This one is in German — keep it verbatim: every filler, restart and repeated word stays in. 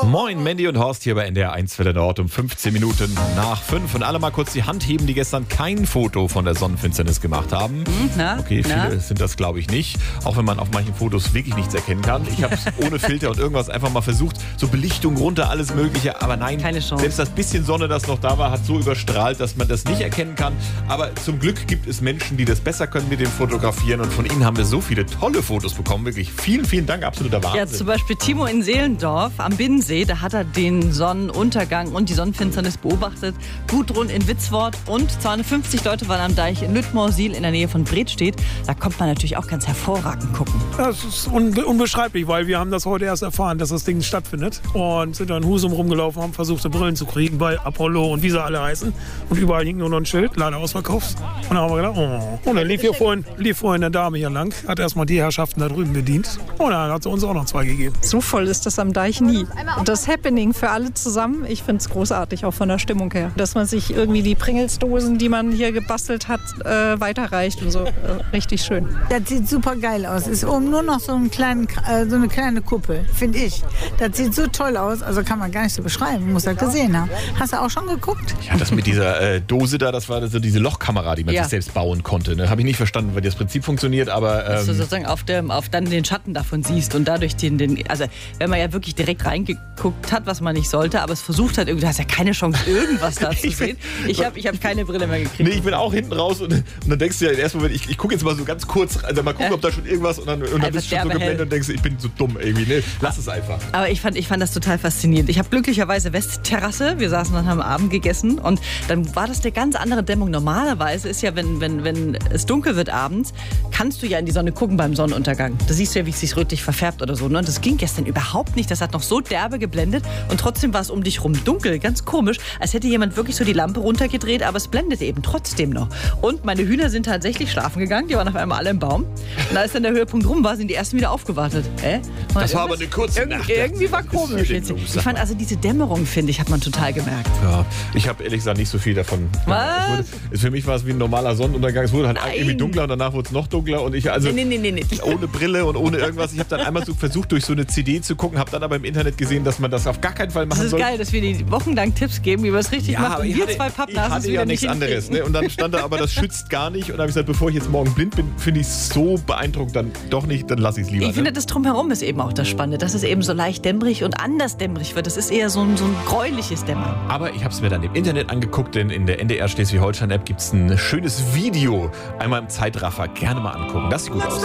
Moin, Mandy und Horst hier bei N D R eins Welle Nord um fünfzehn Minuten nach fünf. Und alle mal kurz die Hand heben, die gestern kein Foto von der Sonnenfinsternis gemacht haben. Na, okay, viele na? sind das, glaube ich, nicht. Auch wenn man auf manchen Fotos wirklich nichts erkennen kann. Ich habe es ohne Filter und irgendwas einfach mal versucht. So Belichtung runter, alles Mögliche. Aber nein, Keine Chance. Selbst das bisschen Sonne, das noch da war, hat so überstrahlt, dass man das nicht erkennen kann. Aber zum Glück gibt es Menschen, die das besser können mit dem Fotografieren. Und von ihnen haben wir so viele tolle Fotos bekommen. Wirklich vielen, vielen Dank. Absoluter Wahnsinn. Ja, zum Beispiel Timo in Seelendorf am Binnensee, da hat er den Sonnenuntergang und die Sonnenfinsternis beobachtet. Gudrun in Witzwort und zweihundertfünfzig Leute waren am Deich in Lüttmoorsiel in der Nähe von Bredstedt. Da kommt man natürlich auch ganz hervorragend gucken. Das ist un unbeschreiblich, weil wir haben das heute erst erfahren, dass das Ding stattfindet. Und sind dann Husum rumgelaufen, haben versucht, Brillen zu kriegen bei Apollo und wie sie alle heißen. Und überall hing nur noch ein Schild, leider ausverkauft. Und dann haben wir gedacht, oh. Und dann lief hier vorhin, lief vorhin eine Dame hier lang, hat erstmal die Herrschaften da drüben bedient. Und dann hat sie uns auch noch zwei gegeben. So voll ist das am Deich nie. Und das Happening für alle zusammen, ich finde es großartig, auch von der Stimmung her. Dass man sich irgendwie die Pringelsdosen, die man hier gebastelt hat, äh, weiterreicht und so. Äh, richtig schön. Das sieht super geil aus. Ist oben nur noch so, einen kleinen, äh, so eine kleine Kuppel, finde ich. Das sieht so toll aus, also kann man gar nicht so beschreiben, muss er gesehen haben. Hast du auch schon geguckt? Ja, das mit dieser äh, Dose da, das war so diese Lochkamera, die man Ja. sich selbst bauen konnte. Ne? Habe ich nicht verstanden, weil das Prinzip funktioniert, aber... Dass du Ähm, sozusagen auf, dem, auf dann den Schatten davon siehst und dadurch den, den, also wenn man ja wirklich direkt reingeguckt hat, was man nicht sollte, aber es versucht hat, irgendwie, du hast ja keine Chance, irgendwas da zu Ich sehen. Ich habe ich hab keine Brille mehr gekriegt. Nee, ich bin auch hinten raus und, und dann denkst du ja erstmal, ich, ich gucke jetzt mal so ganz kurz, also mal gucken, Ja. ob da schon irgendwas und dann, und dann Einfach bist du schon so sterbehell. geblendet und denkst, ich bin so dumm irgendwie. Nee, lass es einfach. Aber ich fand, ich fand das total faszinierend. Ich habe glücklicherweise Westterrasse. Wir saßen dann am Abend gegessen und dann war das eine ganz andere Dämmung. Normalerweise ist ja, wenn, wenn, wenn es dunkel wird abends, kannst du ja in die Sonne gucken beim Sonnenuntergang. Da siehst du ja, wie es sich rötlich verfärbt oder so. Ne? Und das ging gestern überhaupt nicht. Das hat noch so derbe geblendet und trotzdem war es um dich rum dunkel. Ganz komisch, als hätte jemand wirklich so die Lampe runtergedreht, aber es blendet eben trotzdem noch. Und meine Hühner sind tatsächlich schlafen gegangen. Die waren auf einmal alle im Baum. Und als dann der Höhepunkt rum war, sind die ersten wieder aufgewartet. Äh? Das war aber eine kurze Irgendwie, Nacht. irgendwie war Was ist komisch. hier denn los? Ich fand also diese Dämmerung, finde ich, hat man total gemerkt. Ja, ich habe ehrlich gesagt nicht so viel davon. Was? Es wurde, es, für mich war es wie ein normaler Sonnenuntergang. Es wurde halt Nein. irgendwie dunkler und danach wurde es noch dunkler. Und ich, also Nee, nee, nee, nee, nee. ohne Brille und ohne irgendwas. Ich habe dann einmal so versucht, durch so eine C D zu gucken, habe dann aber im Internet gesehen, dass man das auf gar keinen Fall machen Das ist soll. geil, dass wir die wochenlang Tipps geben, wie man es richtig macht. Und ich wir hatte, zwei ich Pappnasen hatte wieder ja nicht nichts anderes. hinkriegen. Ne? Und dann stand da aber, das schützt gar nicht. Und dann habe ich gesagt, bevor ich jetzt morgen blind bin, finde ich es so beeindruckend, dann doch nicht, dann lasse ich es lieber. Ich finde, ne? das Drumherum ist eben auch das Spannende, dass es eben so leicht dämmerig und anders dämmerig wird. Das ist eher so ein, so ein gräuliches Dämmern. Aber ich habe es mir dann im Internet angeguckt, denn in der N D R Schleswig-Holstein-App gibt es ein schönes Video. Einmal im Zeitraffer. Gerne mal angucken. Das sieht gut aus.